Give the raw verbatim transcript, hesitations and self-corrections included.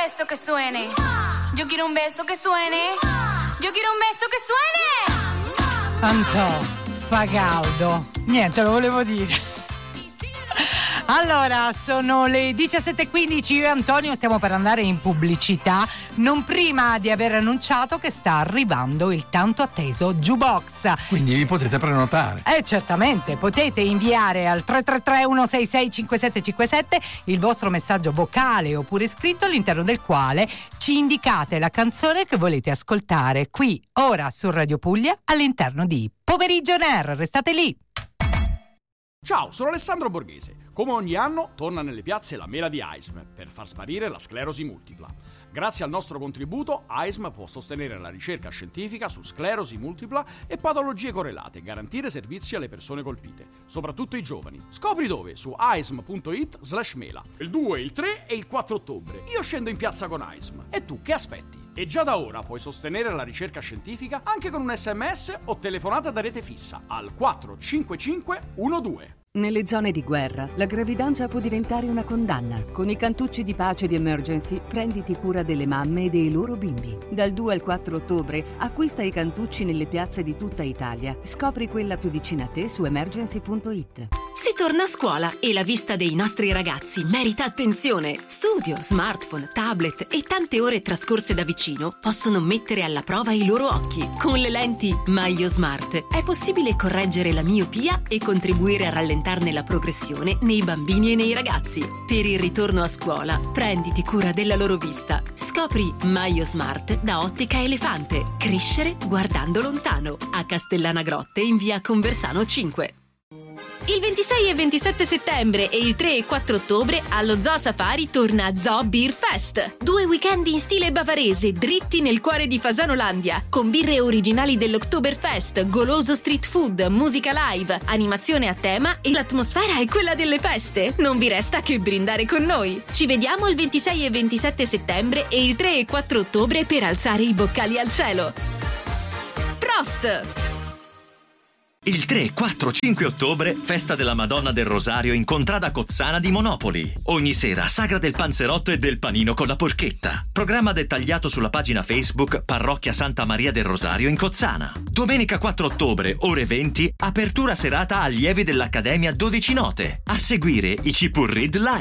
beso que suene. Yo quiero un beso que suene. Yo quiero un beso che suene. Antò, fa caldo. Niente, lo volevo dire. Allora, sono le diciassette e quindici, io e Antonio stiamo per andare in pubblicità, non prima di aver annunciato che sta arrivando il tanto atteso Jukebox. Quindi vi potete prenotare. Eh, certamente, potete inviare al tre tre tre uno sei sei cinque sette cinque sette il vostro messaggio vocale oppure scritto, all'interno del quale ci indicate la canzone che volete ascoltare qui, ora su Radio Puglia, all'interno di Pomeriggio on Air. Restate lì. Ciao, sono Alessandro Borghese. Come ogni anno torna nelle piazze la mela di A I S M per far sparire la sclerosi multipla. Grazie al nostro contributo, A I S M può sostenere la ricerca scientifica su sclerosi multipla e patologie correlate e garantire servizi alle persone colpite, soprattutto i giovani. Scopri dove su aism.it slash mela. Il due, il tre e il quattro ottobre. Io scendo in piazza con A I S M. E tu che aspetti? E già da ora puoi sostenere la ricerca scientifica anche con un sms o telefonata da rete fissa al quattro cinque cinque uno due. Nelle zone di guerra, la gravidanza può diventare una condanna. Con i cantucci di pace di Emergency, prenditi cura delle mamme e dei loro bimbi. Dal due al quattro ottobre, acquista i cantucci nelle piazze di tutta Italia. Scopri quella più vicina a te su emergency punto it. Si torna a scuola e la vista dei nostri ragazzi merita attenzione. Studio, smartphone, tablet e tante ore trascorse da vicino possono mettere alla prova i loro occhi. Con le lenti Maio Smart è possibile correggere la miopia e contribuire a rallentarne la progressione nei bambini e nei ragazzi. Per il ritorno a scuola, prenditi cura della loro vista. Scopri Maio Smart da Ottica Elefante. Crescere guardando lontano. A Castellana Grotte in via Conversano cinque. Il ventisei e ventisette settembre e il tre e quattro ottobre allo Zoo Safari torna Zoo Beer Fest. Due weekend in stile bavarese dritti nel cuore di Fasanolandia, con birre originali dell'Oktoberfest, goloso street food, musica live, animazione a tema e l'atmosfera è quella delle feste. Non vi resta che brindare con noi. Ci vediamo il ventisei e ventisette settembre e il tre e quattro ottobre per alzare i boccali al cielo. Prost! Il tre, quattro, cinque ottobre, festa della Madonna del Rosario in Contrada Cozzana di Monopoli. Ogni sera sagra del panzerotto e del panino con la porchetta. Programma dettagliato sulla pagina Facebook Parrocchia Santa Maria del Rosario in Cozzana. Domenica quattro ottobre, ore venti, apertura serata allievi dell'Accademia dodici Note. A seguire i Cipurrid Live.